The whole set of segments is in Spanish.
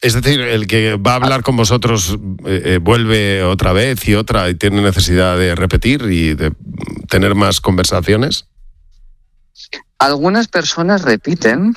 Es decir, el que va a hablar con vosotros vuelve otra vez y otra y tiene necesidad de repetir y de tener más conversaciones. Algunas personas repiten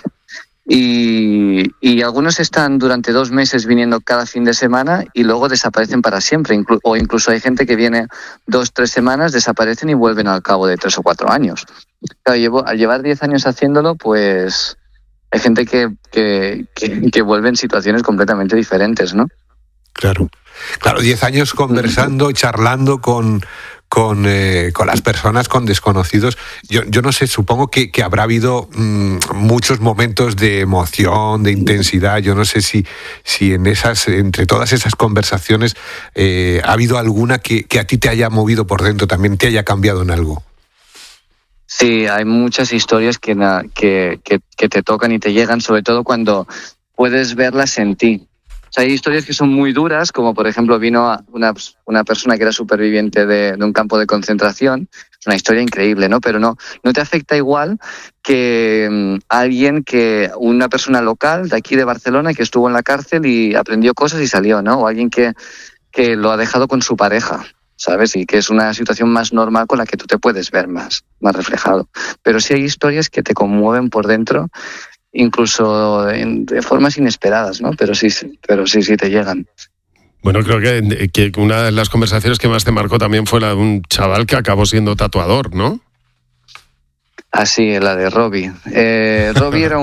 y algunos están durante 2 meses viniendo cada fin de semana y luego desaparecen para siempre. O incluso hay gente que viene 2-3 semanas, desaparecen y vuelven al cabo de 3 o 4 años. Claro, al llevar 10 años haciéndolo, pues hay gente que vuelve en situaciones completamente diferentes, ¿no? Claro, 10 años conversando, charlando con las personas, con desconocidos. Yo no sé, supongo que habrá habido muchos momentos de emoción, de intensidad. Yo no sé si entre todas esas conversaciones ha habido alguna que a ti te haya movido por dentro, también te haya cambiado en algo. Sí, hay muchas historias que te tocan y te llegan, sobre todo cuando puedes verlas en ti. O sea, hay historias que son muy duras, como por ejemplo vino una persona que era superviviente de un campo de concentración. Es una historia increíble, ¿no? Pero no te afecta igual que una persona local de aquí de Barcelona que estuvo en la cárcel y aprendió cosas y salió, ¿no? O alguien que lo ha dejado con su pareja, ¿sabes? Y que es una situación más normal con la que tú te puedes ver más reflejado. Pero sí hay historias que te conmueven por dentro, incluso de formas inesperadas, ¿no? Pero sí te llegan. Bueno, creo que una de las conversaciones que más te marcó también fue la de un chaval que acabó siendo tatuador, ¿no? Ah, sí, la de Robbie. Robbie era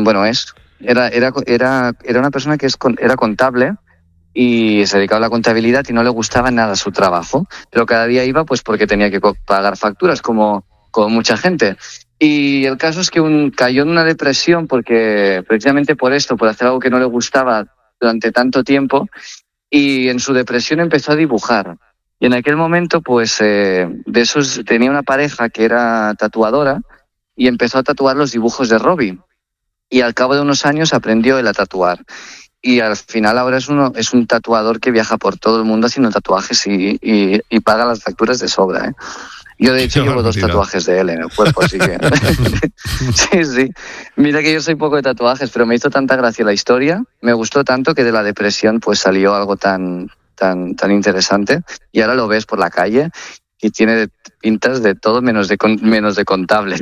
una persona que era contable y se dedicaba a la contabilidad y no le gustaba nada su trabajo, pero cada día iba pues porque tenía que pagar facturas como mucha gente. Y el caso es que cayó en una depresión porque precisamente por esto, por hacer algo que no le gustaba durante tanto tiempo, y en su depresión empezó a dibujar. Y en aquel momento pues tenía una pareja que era tatuadora y empezó a tatuar los dibujos de Robbie. Y al cabo de unos años aprendió él a tatuar. Y al final ahora es un tatuador que viaja por todo el mundo haciendo tatuajes y paga las facturas de sobra, ¿eh? Yo de hecho llevo 2 tatuajes de él en el cuerpo, así que... Sí. Mira que yo soy poco de tatuajes, pero me hizo tanta gracia la historia, me gustó tanto que de la depresión pues salió algo tan interesante y ahora lo ves por la calle y tiene pintas de todo menos de contable.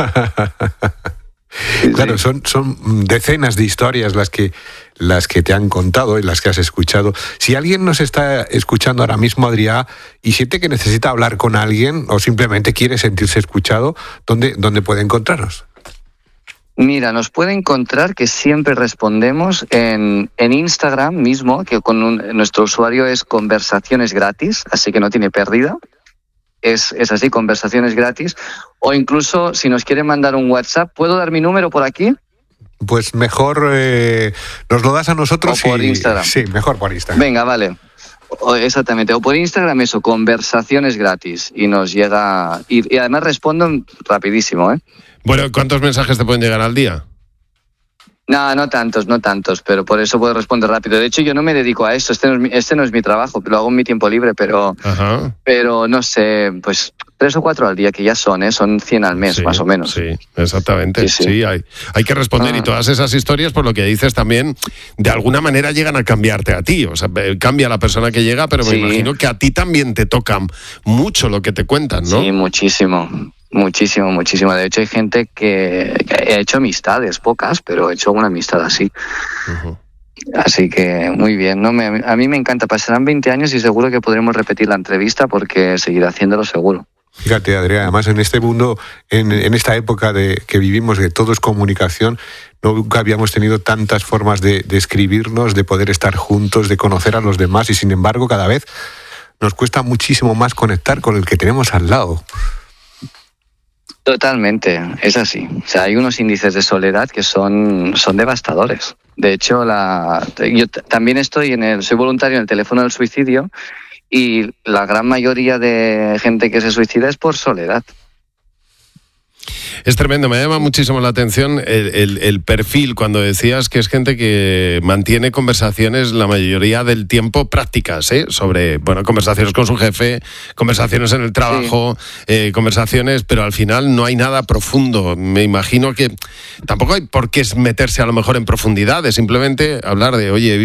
Claro, son decenas de historias las que te han contado y las que has escuchado. Si alguien nos está escuchando ahora mismo, Adrià, y siente que necesita hablar con alguien o simplemente quiere sentirse escuchado, ¿dónde puede encontrarnos? Mira, nos puede encontrar, que siempre respondemos en Instagram mismo, que nuestro usuario es Conversaciones Gratis, así que no tiene pérdida. Es así, Conversaciones Gratis. O incluso, si nos quieren mandar un WhatsApp, ¿puedo dar mi número por aquí? Pues mejor nos lo das a nosotros. O por Instagram. Sí, mejor por Instagram. Venga, vale. Exactamente. O por Instagram eso, Conversaciones Gratis. Y nos llega... Y además respondo rapidísimo, ¿eh? Bueno, ¿cuántos mensajes te pueden llegar al día? No tantos, pero por eso puedo responder rápido. De hecho, yo no me dedico a esto, este no es mi trabajo, lo hago en mi tiempo libre, pero no sé, pues 3 o 4 al día, que ya son 100 al mes, más o menos. Sí, exactamente. Sí, hay que responder y todas esas historias, por lo que dices también, de alguna manera llegan a cambiarte a ti. O sea, cambia la persona que llega, pero me imagino que a ti también te toca mucho lo que te cuentan, ¿no? Sí, muchísimo. Muchísimo. De hecho, hay gente que ha hecho amistades, pocas, pero he hecho una amistad así. Uh-huh. Así que muy bien. ¿No? A mí me encanta. Pasarán 20 años y seguro que podremos repetir la entrevista porque seguiré haciéndolo seguro. Fíjate, Adrià, además en este mundo, en esta época que vivimos, de todo es comunicación, nunca habíamos tenido tantas formas de escribirnos, de poder estar juntos, de conocer a los demás, y sin embargo cada vez nos cuesta muchísimo más conectar con el que tenemos al lado. Totalmente, es así. O sea, hay unos índices de soledad que son devastadores. De hecho, yo también soy voluntario en el teléfono del suicidio y la gran mayoría de gente que se suicida es por soledad. Es tremendo, me llama muchísimo la atención el perfil cuando decías que es gente que mantiene conversaciones la mayoría del tiempo prácticas, sobre, conversaciones con su jefe, conversaciones en el trabajo, conversaciones, pero al final no hay nada profundo. Me imagino que tampoco hay por qué meterse a lo mejor en profundidades, simplemente hablar de, oye,